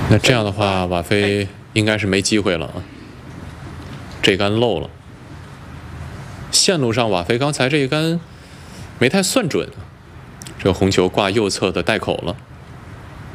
那这样的话，瓦菲应该是没机会了啊。这杆漏了，线路上瓦菲刚才这一杆没太算准，这个红球挂右侧的袋口了。